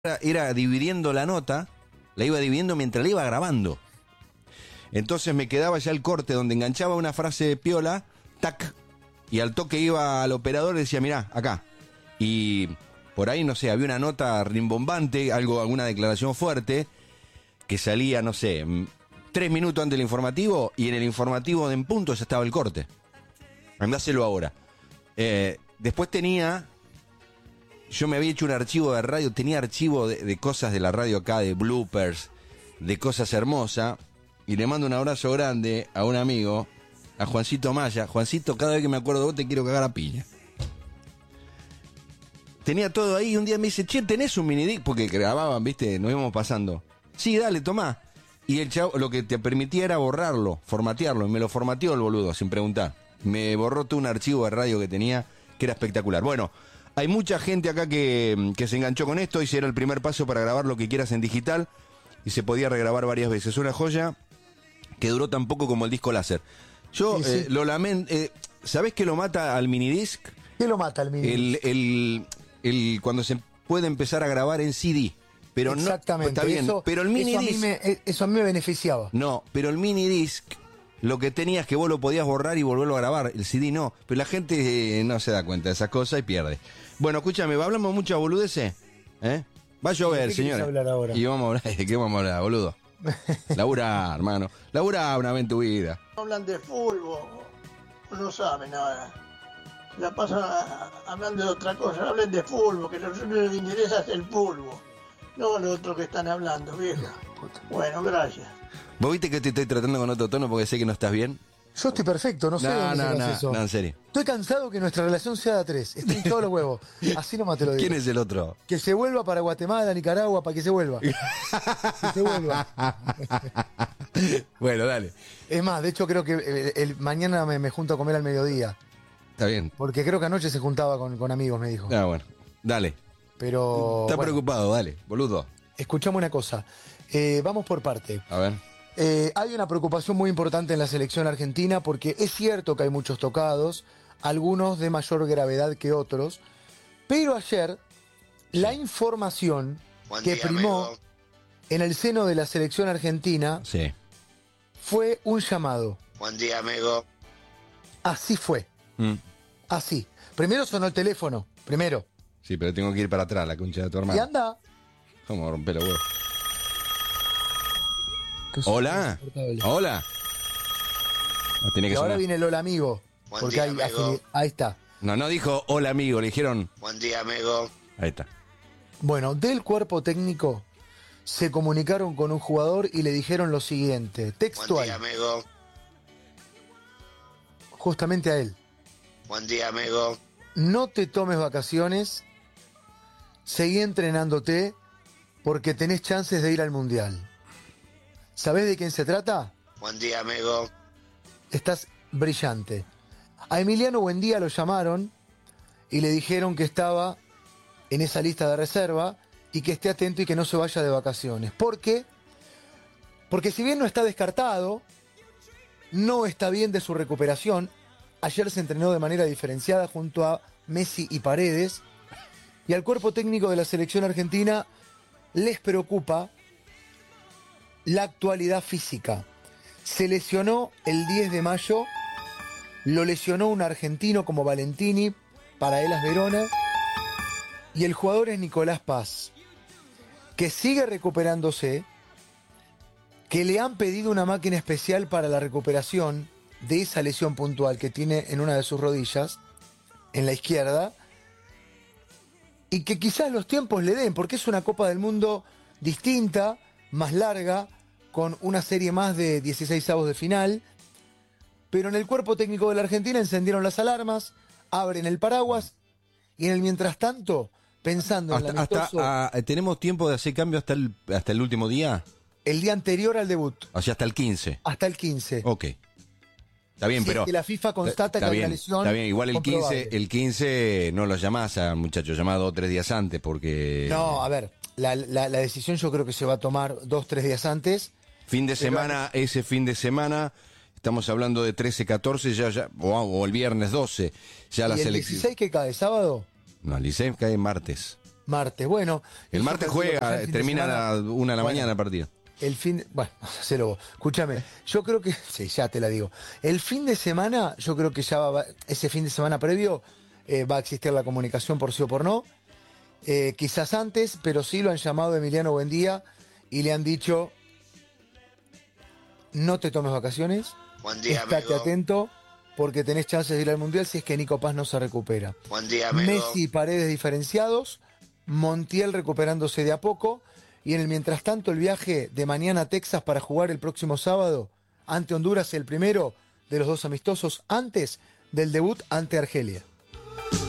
era dividiendo la nota, la iba dividiendo mientras la iba grabando. Entonces me quedaba ya el corte donde enganchaba una frase de piola, tac, y al toque iba al operador y decía, mirá, acá. Y por ahí, no sé, había una nota rimbombante, alguna declaración fuerte, que salía, no sé, 3 minutos antes del informativo, y en el informativo de en punto ya estaba el corte. Andáselo ahora. Después yo me había hecho un archivo de radio, tenía archivo de cosas de la radio acá, de bloopers, de cosas hermosas, y le mando un abrazo grande a un amigo, a Juancito Maya. Juancito, cada vez que me acuerdo de vos te quiero cagar a piña. Tenía todo ahí y un día me dice, che, ¿tenés un minidisc? Porque grababan, viste, nos íbamos pasando. Sí, dale, tomá. Y el chavo lo que te permitía era borrarlo, formatearlo, y me lo formateó el boludo, sin preguntar. Me borró todo un archivo de radio que tenía, que era espectacular. Bueno, hay mucha gente acá que se enganchó con esto, y ese era el primer paso para grabar lo que quieras en digital, y se podía regrabar varias veces. Una joya que duró tan poco como el disco láser. Yo sí. Lo lamento. ¿Sabés qué lo mata al minidisc? ¿Qué lo mata al minidisc? Cuando se puede empezar a grabar en CD. Pero exactamente. No, está bien, eso, pero el minidisc... Eso a mí me beneficiaba. No, pero el minidisc, lo que tenías que vos lo podías borrar y volverlo a grabar. El CD no. Pero la gente no se da cuenta de esas cosas y pierde. Bueno, escúchame, ¿hablamos mucha boludeces? Va a llover, señores. Hablar ahora? Y vamos a hablar, ¿de qué vamos a hablar, boludo? Laburá, hermano. Laburá una vez en tu vida. Hablan de fútbol, no saben nada. La pasan hablando de otra cosa. Hablen de fútbol, que lo que les interesa es el fútbol. No lo otro que están hablando, vieja. Bueno, gracias. ¿Vos viste que te estoy tratando con otro tono porque sé que no estás bien? Yo estoy perfecto, no sé dónde eso. No, en serio. Estoy cansado que nuestra relación sea de 3. Estoy en todos los huevos. Así nomás te lo digo. ¿Quién es el otro? Que se vuelva para Guatemala, Nicaragua, para que se vuelva. Que se vuelva. Bueno, dale. Es más, de hecho creo que mañana me junto a comer al mediodía. Está bien. Porque creo que anoche se juntaba con amigos, me dijo. Ah, bueno. Dale. Pero... Está preocupado, dale, boludo. Escuchame una cosa. Vamos por parte. A ver. Hay una preocupación muy importante en la selección argentina porque es cierto que hay muchos tocados, algunos de mayor gravedad que otros, pero ayer la información que primó en el seno de la selección argentina fue un llamado. Buen día, amigo. Así fue. Así. Primero sonó el teléfono. Primero. Sí, pero tengo que ir para atrás, la concha de tu hermano. Y anda. Vamos a romper los huevos. Hola. Hola. Tiene que ahora viene el hola amigo. Buen porque día, hay, amigo. Ahí está. No dijo hola amigo, le dijeron. Buen día, amigo. Ahí está. Bueno, del cuerpo técnico se comunicaron con un jugador y le dijeron lo siguiente, textual. Buen día, amigo. Justamente a él. Buen día, amigo. No te tomes vacaciones, seguí entrenándote porque tenés chances de ir al Mundial. ¿Sabés de quién se trata? Buen día, amigo. Estás brillante. A Emiliano Buendía lo llamaron y le dijeron que estaba en esa lista de reserva y que esté atento y que no se vaya de vacaciones. ¿Por qué? Porque si bien no está descartado, no está bien de su recuperación. Ayer se entrenó de manera diferenciada junto a Messi y Paredes. Y al cuerpo técnico de la selección argentina les preocupa la actualidad física. Se lesionó el 10 de mayo, lo lesionó un argentino como Valentini para Elas Verona, y el jugador es Nicolás Paz, que sigue recuperándose, que le han pedido una máquina especial para la recuperación de esa lesión puntual que tiene en una de sus rodillas, en la izquierda, y que quizás los tiempos le den, porque es una Copa del Mundo distinta, más larga, con una serie más de 16avos de final, pero en el cuerpo técnico de la Argentina encendieron las alarmas, abren el paraguas, y en el mientras tanto, pensando en el amistoso... ¿Tenemos tiempo de hacer cambio hasta el último día? El día anterior al debut. O sea, hasta el 15. Hasta el 15. Ok. Está bien, pero... Es que la FIFA constata que hay una lesión. Está bien, igual el 15 no lo llamás a muchachos, llamás 2 o 3 días antes porque... No, a ver, la decisión yo creo que se va a tomar 2 o 3 días antes. Fin de semana, ese fin de semana, estamos hablando de 13, 14, ya o el viernes 12. Ya ¿Y la el selección. 16 que cae, sábado? No, el 16 cae martes. Martes, bueno. El eso martes calculo que ya juega, el fin de termina semana- a la 1 de la Bueno, mañana el partido. El fin, bueno, hacelo vos. Escúchame, yo creo que, sí, ya te la digo. El fin de semana, yo creo que ya ese fin de semana previo va a existir la comunicación por sí o por no. Quizás antes, pero sí lo han llamado Emiliano Buendía y le han dicho, no te tomes vacaciones, Buen día, estate amigo. atento, porque tenés chances de ir al Mundial si es que Nico Paz no se recupera. Buen día, amigo. Messi y Paredes diferenciados, Montiel recuperándose de a poco, y en el mientras tanto el viaje de mañana a Texas para jugar el próximo sábado ante Honduras, el primero de los dos amistosos antes del debut ante Argelia.